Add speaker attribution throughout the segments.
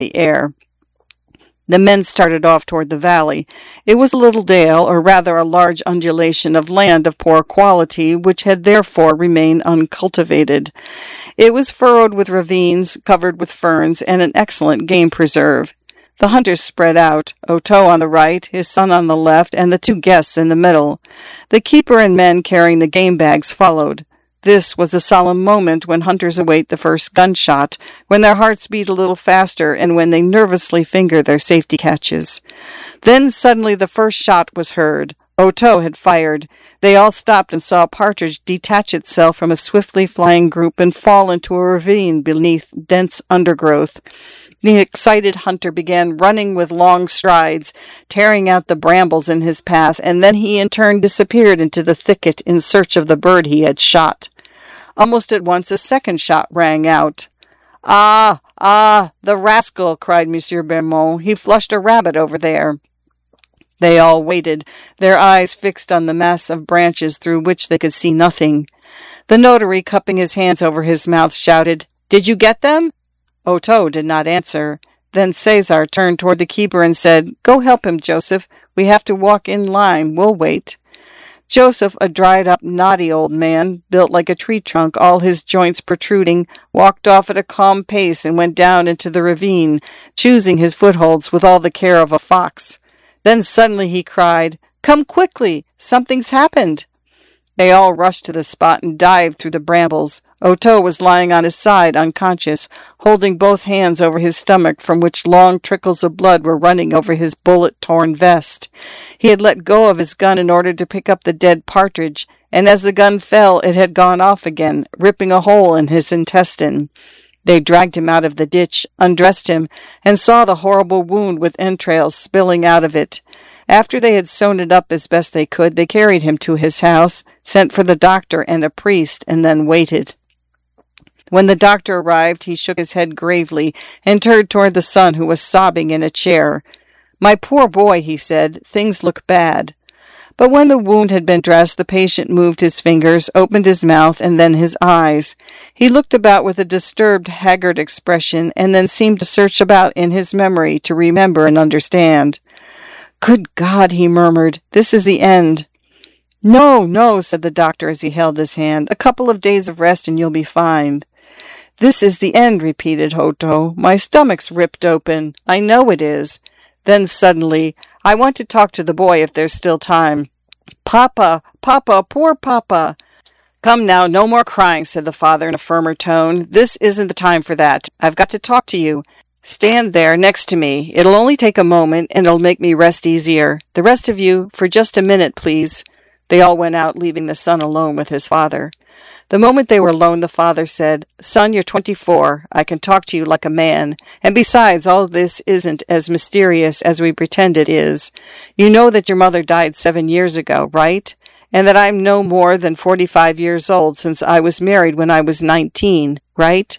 Speaker 1: the air. The men started off toward the valley. It was a little dale, or rather a large undulation of land of poor quality, which had therefore remained uncultivated. It was furrowed with ravines, covered with ferns, and an excellent game preserve. The hunters spread out, Otto on the right, his son on the left, and the two guests in the middle. The keeper and men carrying the game bags followed. This was a solemn moment when hunters await the first gunshot, when their hearts beat a little faster, and when they nervously finger their safety catches. Then suddenly the first shot was heard. Otto had fired. They all stopped and saw a partridge detach itself from a swiftly flying group and fall into a ravine beneath dense undergrowth. The excited hunter began running with long strides, tearing out the brambles in his path, and then he in turn disappeared into the thicket in search of the bird he had shot. Almost at once a second shot rang out. Ah, the rascal!" cried Monsieur Bermond. "He flushed a rabbit over there." They all waited, their eyes fixed on the mass of branches through which they could see nothing. The notary, cupping his hands over his mouth, shouted, "Did you get them?" Otto did not answer. Then Cesar turned toward the keeper and said, "Go help him, Joseph. We have to walk in line. We'll wait." Joseph, a dried-up, knotty old man, built like a tree trunk, all his joints protruding, walked off at a calm pace and went down into the ravine, choosing his footholds with all the care of a fox. Then suddenly he cried, "Come quickly! Something's happened!" They all rushed to the spot and dived through the brambles. Otto was lying on his side, unconscious, holding both hands over his stomach, from which long trickles of blood were running over his bullet-torn vest. He had let go of his gun in order to pick up the dead partridge, and as the gun fell, it had gone off again, ripping a hole in his intestine. They dragged him out of the ditch, undressed him, and saw the horrible wound with entrails spilling out of it. After they had sewn it up as best they could, they carried him to his house, sent for the doctor and a priest, and then waited. When the doctor arrived, he shook his head gravely and turned toward the son, who was sobbing in a chair. "My poor boy," he said, "things look bad." But when the wound had been dressed, the patient moved his fingers, opened his mouth, and then his eyes. He looked about with a disturbed, haggard expression, and then seemed to search about in his memory to remember and understand. "Good God," he murmured, "this is the end." "No, no," said the doctor as he held his hand. "A couple of days of rest and you'll be fine." "This is the end," repeated Otto. "My stomach's ripped open. I know it is." Then suddenly, "I want to talk to the boy if there's still time." "Papa, Papa, poor Papa." "Come now, no more crying," said the father in a firmer tone. "This isn't the time for that. I've got to talk to you. Stand there next to me. It'll only take a moment, and it'll make me rest easier. The rest of you, for just a minute, please." They all went out, leaving the son alone with his father. The moment they were alone, the father said, "Son, you're 24. I can talk to you like a man. And besides, all this isn't as mysterious as we pretend it is. You know that your mother died 7 years ago, right? And that I'm no more than 45 years old, since I was married when I was 19, right?"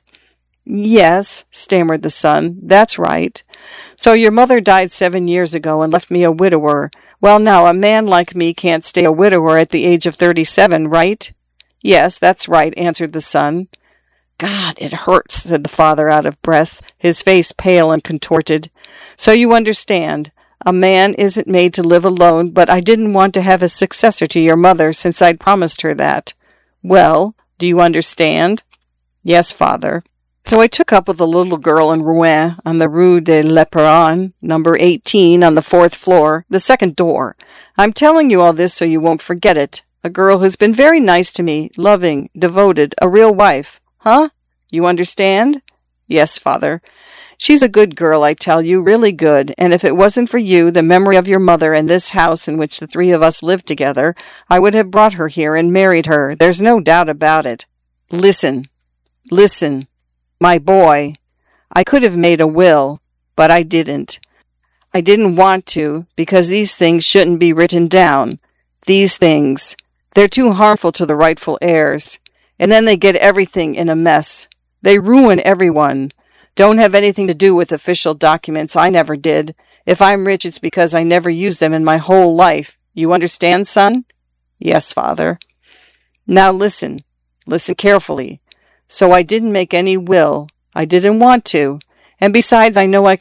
Speaker 1: "Yes," stammered the son. "That's right. So your mother died 7 years ago and left me a widower. Well, now, a man like me can't stay a widower at the age of 37, right?" "Yes, that's right," answered the son. "God, it hurts," said the father out of breath, his face pale and contorted. "So you understand. A man isn't made to live alone, but I didn't want to have a successor to your mother since I'd promised her that." "Well, do you understand?" "Yes, father." "So I took up with a little girl in Rouen on the Rue de l'Éperon, number 18 on the 4th floor, the second door. I'm telling you all this so you won't forget it. A girl who's been very nice to me, loving, devoted, a real wife. Huh? You understand?" "Yes, father." "She's a good girl, I tell you, really good, and if it wasn't for you, the memory of your mother, and this house in which the three of us live together, I would have brought her here and married her. There's no doubt about it. Listen. My boy, I could have made a will, but I didn't. I didn't want to, because these things shouldn't be written down. These things. They're too harmful to the rightful heirs. And then they get everything in a mess. They ruin everyone. Don't have anything to do with official documents. I never did. If I'm rich, it's because I never used them in my whole life. You understand, son?" "Yes, father." "Now listen. Listen carefully. So I didn't make any will. I didn't want to. And besides, I know I